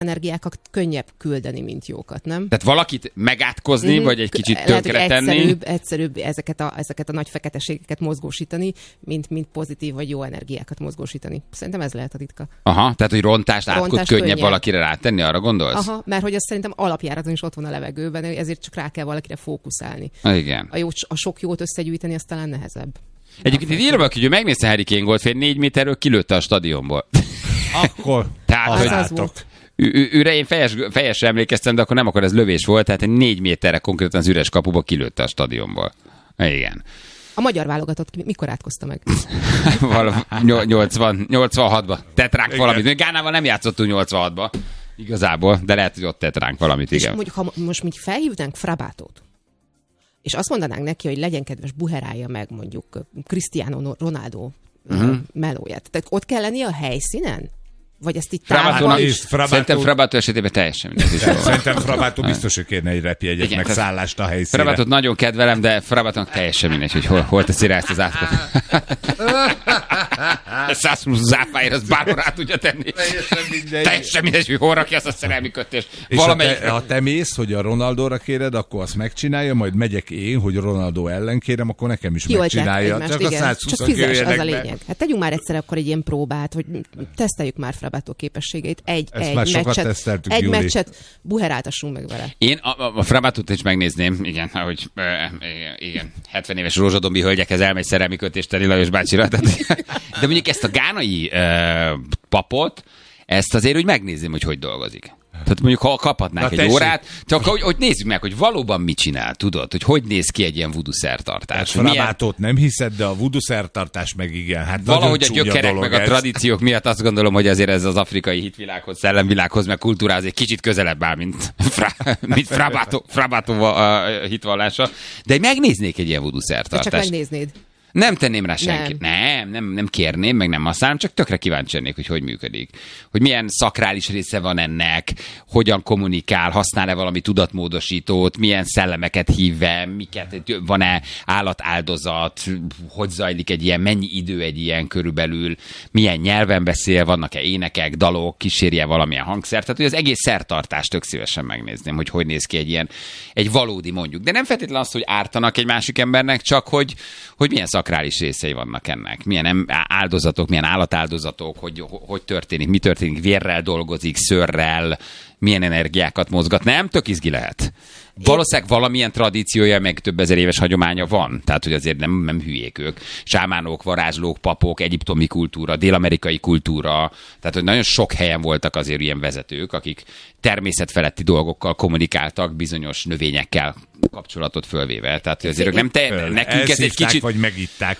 energiákat könnyebb küldeni, mint jókat, nem? Tehát valakit megátkozni, vagy egy kicsit tönkretenni? Egyszerűbb ezeket a nagy feketeségeket mozgósítani, mint pozitív vagy jó energiákat mozgósítani. Szerintem ez lehet a titka. Aha, tehát hogy rontást könnyebb valakire rátenni, arra gondolsz? Aha, mert hogy az szerintem alapjáraton is ott van a levegőben, ezért csak rá kell valakire fókuszálni. Igen. A sok jót összegyűjteni, az talán nehezebb. Egyébként itt írva, hogy megnézte Harry Kane gólt, fél 4 méterről kilőtte a stadionból. Akkor tehát, hogy őre én fejesre emlékeztem, de akkor nem, akkor ez lövés volt, tehát 4 méterre konkrétan az üres kapuba kilőtte a stadionból. Igen. A magyar válogatott mikor átkozta meg? 86-ba. Tett ránk valamit. Gánával nem játszottunk 86-ba. Igazából, de lehet, hogy ott tett ránk valamit, igen. És mondjuk, ha most mi felhívnánk Frabatót, és azt mondanánk neki, hogy legyen kedves, buherálja meg mondjuk Cristiano Ronaldo melóját. Tehát ott kell lenni a helyszínen? Vagy ezt itt távol is? Szerintem Frabató esetében teljesen mindegy. Szerintem Frabató biztos, hogy kérne egy repjegyet, meg szállást a helyszínre. Frabatót nagyon kedvelem, de Frabatónak teljesen mindegy, hogy hol teszi rá ezt az átkot. 120 zápáért, az bárhol rá tudja tenni. Teljesen mindegy, hogy hol rakja azt a szerelmi kötést. Ha te mész, hogy a Ronaldóra kéred, akkor azt megcsinálja, majd megyek én, hogy Ronaldo ellen kérem, akkor nekem is megcsinálja. Csak a 120 fizes, az a lényeg. Hát tegyünk már egyszer akkor egy ilyen próbát, hogy teszteljük már Frabató képességeit. Egy meccset buheráltassunk meg vele. Én a Frabatót is megnézném, igen, ahogy igen, 70 éves rózsadombi hölgyekhez elmegy szerelmi kötést tenni Lajos bácsira. De mondjuk ezt a gánai papot, ezt azért úgy megnézném, hogy dolgozik. Tehát mondjuk, ha kaphatnánk egy órát, csak hogy nézzük meg, hogy valóban mit csinál, tudod, hogy néz ki egy ilyen voodoo szertartás. Frabatót nem hiszed, de a voodoo szertartás meg igen. Hát valahogy a gyökerek meg a tradíciók miatt azt gondolom, hogy azért ez az afrikai hitvilághoz, szellemvilághoz, meg kultúrához egy kicsit közelebb áll, mint Frabató hitvallása. De megnéznék egy ilyen voodoo szertartást. Csak megnéznéd. Nem tenném rá senkit. Nem kérném, meg nem használom, csak tökre kíváncsi lennék, hogy működik. Hogy milyen szakrális része van ennek, hogyan kommunikál, használ-e valami tudatmódosítót, milyen szellemeket hív be, van-e állatáldozat, hogy zajlik egy ilyen, mennyi idő egy ilyen körülbelül, milyen nyelven beszél, vannak-e énekek, dalok, kísérje valamilyen hangszer. Tehát, hogy az egész szertartást tök szívesen megnézném, hogy néz ki egy ilyen, egy valódi mondjuk. De nem feltétlenül az, hogy ártanak egy másik embernek, csak hogy milyen szakrális részei vannak ennek. Milyen áldozatok, milyen állatáldozatok, hogy történik, mi történik, vérrel dolgozik, szőrrel, milyen energiákat mozgat. Nem, tök izgi lehet. Valószínűleg valamilyen tradíciója, meg több ezer éves hagyománya van. Tehát, hogy azért nem hülyék ők. Sámánok, varázslók, papok, egyiptomi kultúra, dél-amerikai kultúra. Tehát, hogy nagyon sok helyen voltak azért ilyen vezetők, akik természetfeletti dolgokkal kommunikáltak, bizonyos növényekkel kapcsolatot fölvéve. Tehát, hogy azért nekünk ez egy kicsit... vagy megitták,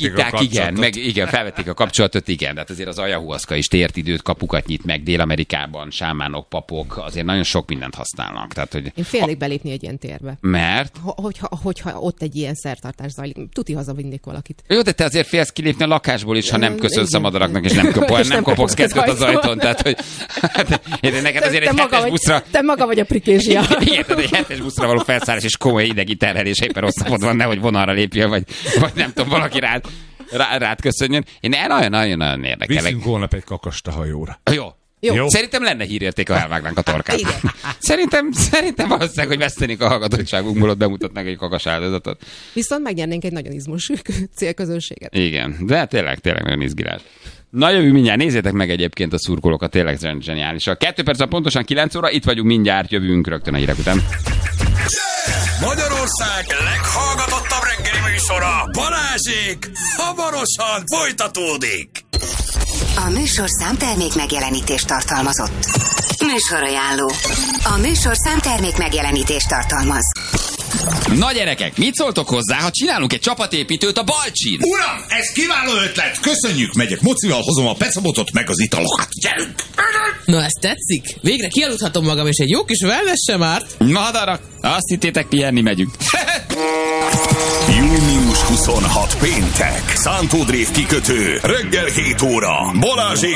igen, felvették a kapcsolatot, igen. Tehát azért az ayahuaszka is tért időt, kapukat nyit meg Dél-Amerikában, sámánok, papok, azért nagyon sok mindent használnak. Tehát, hogy én félnék belépni egy ilyen térbe. Mert? Hogyha ott egy ilyen szertartás zajlik, tuti hazavinnék valakit. Jó, de te azért félsz kilépni a lakásból is, ha nem köszönsz a madaraknak, és nem kopogsz kettőt az ajtón. Tehát, hogy neked azért egy 7-es buszra... Te maga vagy a prikézsia. Igen, tehát egy 7-es buszra való felszállás és komoly idegi terhelés, éppen rossz napod van, nehogy vonalra lépjél, vagy nem tudom, valaki rád köszönjön. Én nagyon-nagyon érdekel. Viszünk holnap egy kakast a hajóra. Jó. Szerintem lenne hírérték, ha elvágnánk a torkát. Szerintem valószínűleg, hogy vesztenénk a hallgatottságunkból, ott bemutatnánk egy kakas áldozatot. Viszont megnyernénk egy nagyon izmos célközönséget. Igen, de tényleg nagyon izgilás. Na jövő mindjárt, nézzétek meg egyébként a szurkolókat, tényleg zseniális. A 2 perc pontosan 9 óra, itt vagyunk mindjárt, jövünk rögtön a hírek után. Magyarország leghallgatottabb reggeli műsora, Balázsék hamarosan folytatódik. A műsorszám termék megjelenítést tartalmazott. Műsorajánló. A műsorszám termék megjelenítést tartalmaz. Na gyerekek, mit szóltok hozzá, ha csinálunk egy csapatépítőt a Balcsin? Uram, ez kiváló ötlet! Köszönjük, megyek mocival, hozom a pecabotot meg az italokat. Gyerünk! Na, ez tetszik? Végre kialudhatom magam, és egy jó kis wellness sem árt. Madarak, azt hittétek, pihenni megyünk. Június 26 péntek. Szántó Drév kikötő. Reggel 7 óra. Balázsék